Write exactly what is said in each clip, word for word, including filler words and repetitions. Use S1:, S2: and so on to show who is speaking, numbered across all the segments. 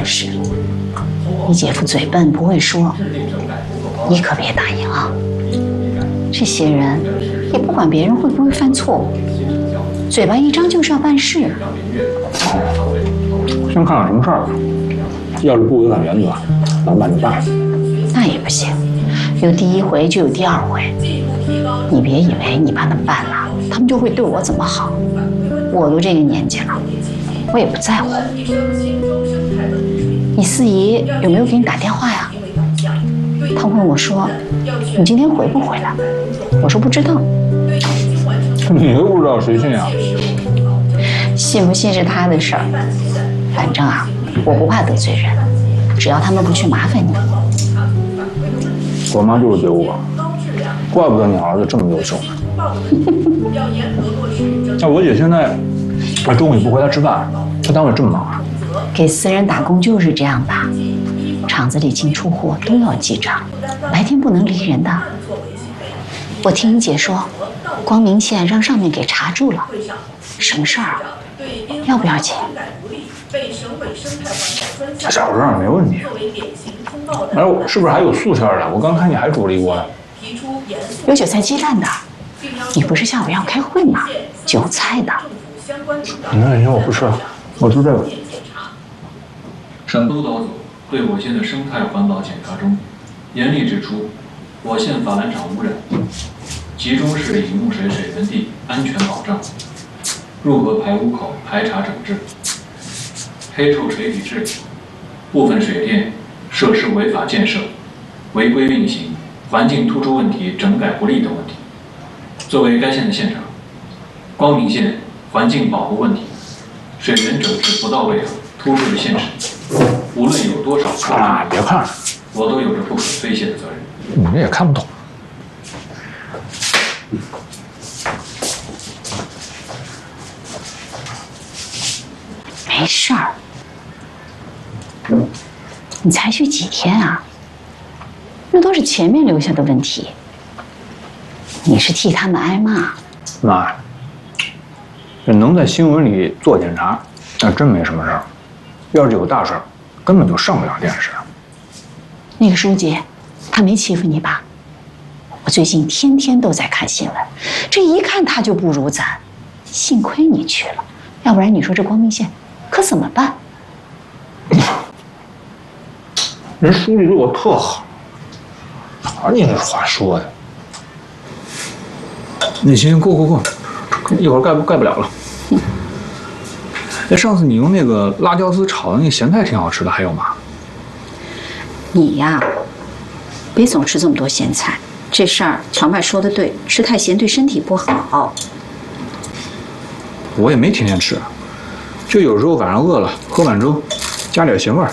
S1: 办事。你姐夫嘴笨不会说，你可别答应啊。这些人也不管别人会不会犯错误，嘴巴一张就是要办事。
S2: 先看看什么事儿吧。要是不违反原则，咱办就办。
S1: 那也不行，有第一回就有第二回。你别以为你把他们办了，他们就会对我怎么好。我都这个年纪了，我也不在乎。你四姨有没有给你打电话呀？她问我说，你今天回不回来？我说不知道。
S2: 你都不知道谁信啊？
S1: 信不信是他的事儿，反正啊，我不怕得罪人，只要他们不去麻烦你。
S2: 我妈就是对我，怪不得你儿子这么优秀。那我姐现在中午也不回来吃饭，她单位这么忙啊？
S1: 给私人打工就是这样的，厂子里进出货都要记账，白天不能离人的。我听你姐说，光明县让上面给查住了，什么事儿啊？要不要钱？
S2: 小事儿没问题。哎，是不是还有素馅的？我刚看你还煮了一锅呢。
S1: 有韭菜鸡蛋的，你不是下午要开会吗？韭菜的。
S2: 你那行我不吃了，我吃这个。
S3: 省督导组对我县的生态环保检查中，严厉指出，我县法兰厂污染，集中式饮用水水源地安全保障，入河排污口排查整治，黑臭水体治理，部分水电设施违法建设、违规运行、环境突出问题整改不力等问题。作为该县的县长，光明县环境保护问题、水源整治不到位等突出的现实，无论有多少错
S2: 啊，别看了，
S3: 我都有着不可推卸的责任。
S2: 你们也看不懂。
S1: 没事儿，你才去几天啊？那都是前面留下的问题，你是替他们挨骂。
S2: 妈，这能在新闻里做检查，那真没什么事儿。要是有大事儿，根本就上不了电视。
S1: 那个书记，他没欺负你吧？我最近天天都在看新闻，这一看他就不如咱。幸亏你去了，要不然你说这光明县可怎么办？
S2: 人书记对我特好，哪你这话说的？你行，够够够，一会儿盖不盖不了了。哎，上次你用那个辣椒丝炒的那个咸菜挺好吃的，还有吗？
S1: 你呀，别总吃这么多咸菜。这事儿乔麦说的对，吃太咸对身体不好。
S2: 我也没天天吃，就有时候晚上饿了喝碗粥，加点咸味儿。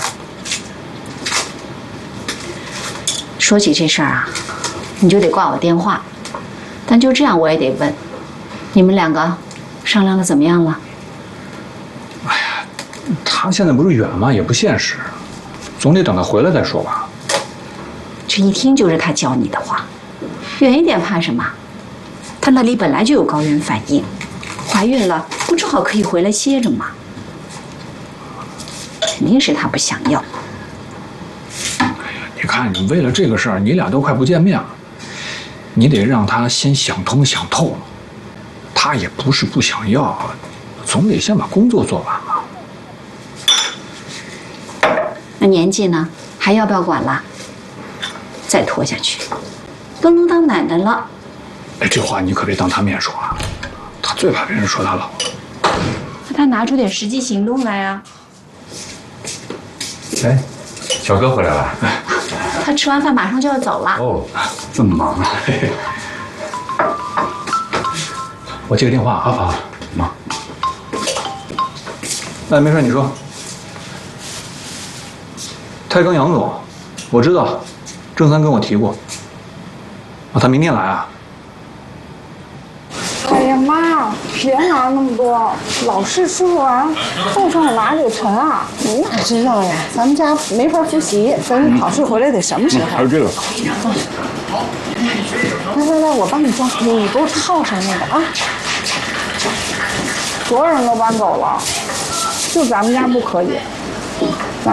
S1: 说起这事儿啊，你就得挂我电话。但就这样，我也得问，你们两个商量的怎么样了？
S2: 哎呀，他现在不是远吗？也不现实，总得等他回来再说吧。
S1: 这一听就是他教你的话，远一点怕什么？他那里本来就有高原反应，怀孕了不正好可以回来歇着吗？肯定是他不想要。
S2: 哎呀，你看，你为了这个事儿，你俩都快不见面了，你得让他先想通想透。他也不是不想要，总得先把工作做完嘛。
S1: 那年纪呢，还要不要管了？再拖下去，都能当奶奶了。
S2: 哎，这话你可别当他面说啊，他最怕别人说他老了。
S1: 那他拿出点实际行动来啊！
S4: 哎，小哥回来了。
S1: 他吃完饭马上就要走了。
S4: 哦，这么忙啊？嘿嘿。
S2: 我接个电话啊。
S4: 好好，忙。
S2: 哎，没事，你说。太庚杨总，我知道，郑三跟我提过。啊，他明天来啊。
S5: 哎呀妈，别拿那么多，老是吃不完，后上哪里沉啊？你哪知道呀？咱们家没法复习，等你考试回来得什么时候？
S2: 还有这个。
S5: 来来来，我帮你装，你给我套上那个啊。所有人都搬走了，就咱们家不可以。